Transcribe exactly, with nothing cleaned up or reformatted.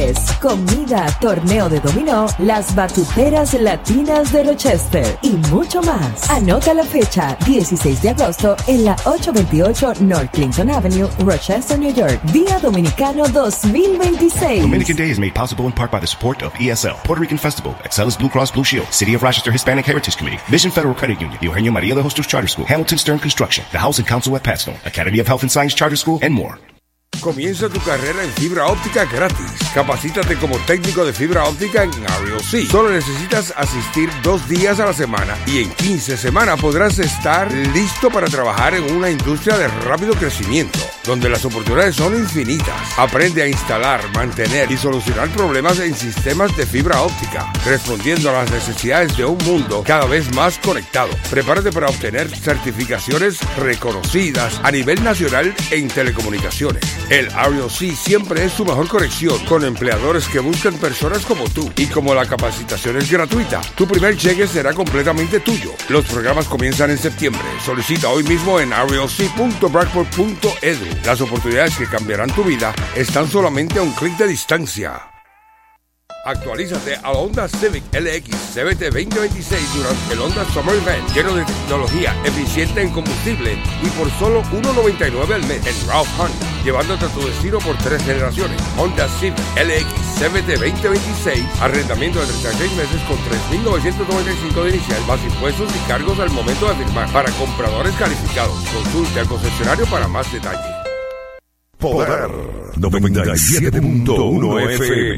bailes, comida, torneo de dominó, las batuteras latinas de Rochester y mucho más. Anota la fecha, dieciséis de agosto, en la ochocientos veintiocho North Clinton Avenue, Rochester, New York. Día Dominicano dos mil veintiséis. Dominican Day is made possible in part by the support of E S L, Puerto Rican Festival, Excellus Blue Cross Blue Shield, City of Rochester Hispanic Heritage Committee, Vision Federal Credit Union, Eugenio Maria de Hostos Charter School, Hamilton Stern Construction, the House and Council at Patstone, Academy of Health and Science Charter School, and more. Comienza tu carrera en fibra óptica gratis. Capacítate como técnico de fibra óptica en R E O C. Solo necesitas asistir dos días a la semana y en quince semanas podrás estar listo para trabajar en una industria de rápido crecimiento, donde las oportunidades son infinitas. Aprende a instalar, mantener y solucionar problemas en sistemas de fibra óptica, respondiendo a las necesidades de un mundo cada vez más conectado. Prepárate para obtener certificaciones reconocidas a nivel nacional en telecomunicaciones. El R E O C siempre es su mejor conexión, con empleadores que buscan personas como tú. Y como la capacitación es gratuita, tu primer cheque será completamente tuyo. Los programas comienzan en septiembre. Solicita hoy mismo en R E O C punto bradford punto edu. Las oportunidades que cambiarán tu vida están solamente a un clic de distancia. Actualízate a la Honda Civic L X C V T veinte veintiséis durante el Honda Summer Event, lleno de tecnología, eficiente en combustible y por solo uno noventa y nueve al mes en Ralph Honda, llevándote a tu destino por tres generaciones. Honda Civic L X C V T veinte veintiséis, arrendamiento de treinta y seis meses con tres mil novecientos noventa y cinco de inicial, más impuestos y cargos al momento de firmar. Para compradores calificados, consulte al concesionario para más detalles. Poder noventa y siete punto uno F M.